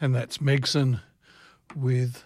And that's Megson with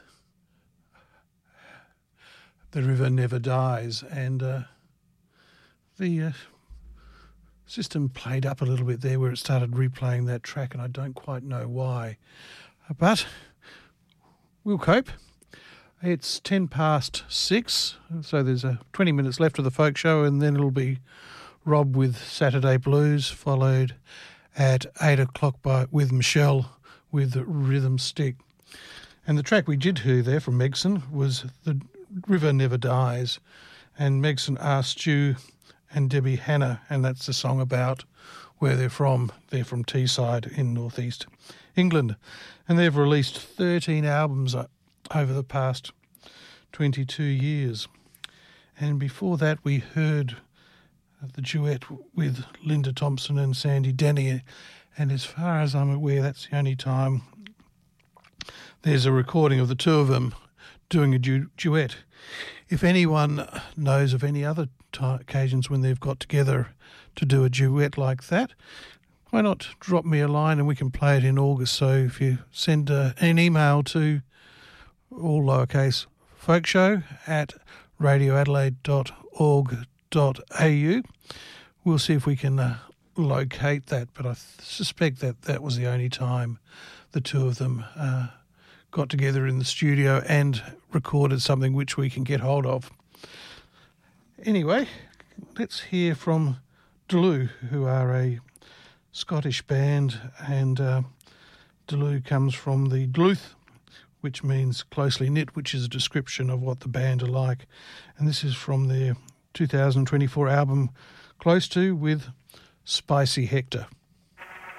The River Never Dies. And the system played up a little bit there where it started replaying that track, and I don't quite know why. But we'll cope. It's 6:10, so there's 20 minutes left of the folk show, and then it'll be Rob with Saturday Blues, followed at 8 o'clock with Michelle with Rhythm Stick. And the track we did hear there from Megson was The River Never Dies, and Megson asked Stu and Debbie Hanna, and that's the song about where they're from. They're from Teesside in northeast England, and they've released 13 albums over the past 22 years. And before that we heard the duet with Linda Thompson and Sandy Denny, and as far as I'm aware that's the only time there's a recording of the two of them doing a duet. If anyone knows of any other occasions when they've got together to do a duet like that, why not drop me a line and we can play it in August. So if you send an email to all lowercase folkshow at radioadelaide.org.au, we'll see if we can locate that. But I suspect that that was the only time the two of them got together in the studio and recorded something which we can get hold of. Anyway, let's hear from Delu, who are a Scottish band, and Delu comes from the Duluth, which means closely knit, which is a description of what the band are like. And this is from their 2024 album Close To with Spicy Hector.